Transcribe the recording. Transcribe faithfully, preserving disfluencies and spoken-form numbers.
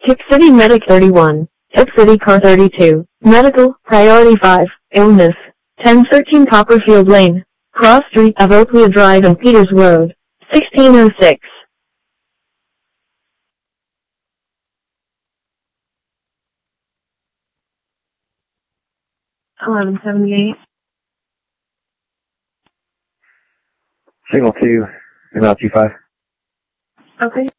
Tip City Medic thirty-one. Tip City Car thirty-two. Medical, Priority five, Illness. ten thirteen Copperfield Lane. Cross Street of Oakville Drive and Peters Road. sixteen oh six. eleven seventy-eight. Signal two, email two five. Okay.